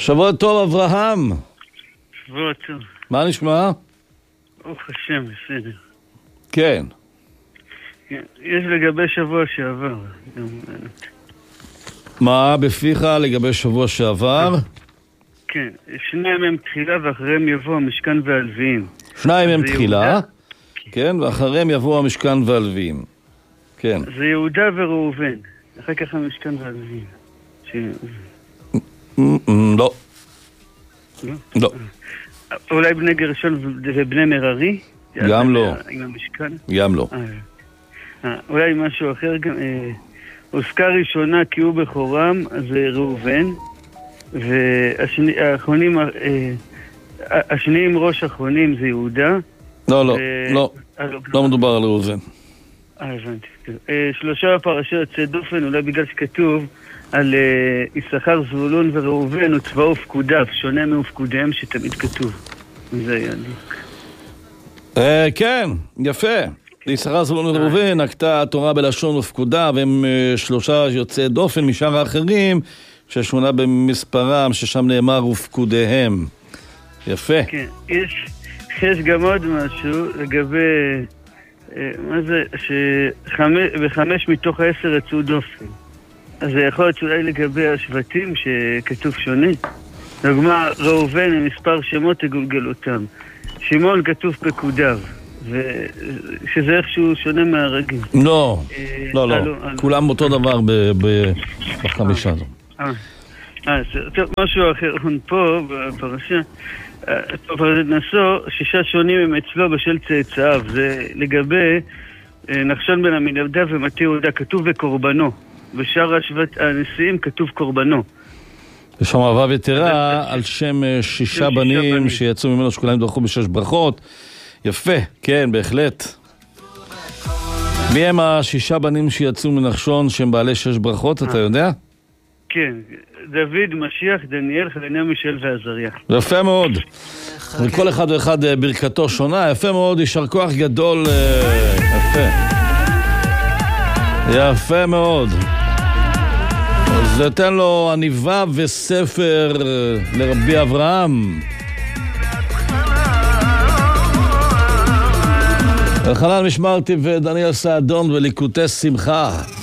שבוע טוב, אברהם. שבוע טוב. מה נשמע? ברוך השם, בסדר. כן. יש לגבי שבוע שעבר. מה בפיך לגבי שבוע שעבר? כן, שניים הם תחילה ואחריהם יבוא המשכן והלוויים. שניים הם תחילה, כן, ואחריהם יבוא המשכן והלוויים. כן. זה יהודה וראובן. אחר כך המשכן והלוויים. לא. לא. אולי בני גרשון ובני מררי? גם לא. עם המשכן? גם לא. אולי משהו אחר גם... עוסקה ראשונה כי הוא בכורם, זה ראובן, והאחרונים, השניים ראש אחרונים זה יהודה. לא מדובר על ראובן. הבנתי. שלושה פרשה יוצא דופן, אולי בגלל שכתוב על יששכר, זבולון וראובן וצבאו ופקודיו, שונה מפקודיהם שתמיד כתוב. זה היה לי. כן, יפה. יששכר, זבולון וראובן נקטה התורה בלשון ופקודה, והם שלושה יוצאי דופן משאר האחרים ששונה במספרם, ששם נאמר ופקודיהם. יפה. כן, יש גם עוד משהו לגבי מה זה, שבחמש מתוך 10 יצאו דופן. אז זה יכול להיות שאולי לגבי השבטים שכתוב שונה. דוגמה, ראובן עם מספר שמות תגולגלותם. שמעון כתוב פקודיו. שזה איכשהו שונה מהרגיל. לא. כולם אותו דבר בחמישה הזו. משהו אחר פה בפרשה. בפרשת נשוא, 6 שונים הם אצלו בשל צאצאיו. זה לגבי נחשון בן עמינדב ומטה יהודה, כתוב בקורבנו. בשאר הנשיאים כתוב קורבנו. יש שם אהבה יתרה על שם 6 בנים שיצאו ממנו שכולם דרכו ב6 ברכות. יפה, כן, בהחלט. מי הם 6 בנים שיצאו מנחשון שהם בעלי 6 ברכות, אתה יודע? כן, דוד, משיח, דניאל, חנניה, מישאל ועזריה. יפה מאוד. וכל אחד ואחד ברכתו שונה, יפה מאוד, יישר כוח גדול, יפה. יפה מאוד. אז תן לו עניבה וספר לרבי אברהם. אלחנן משמרתי ודניאל סעדון וליקוטי שמחה.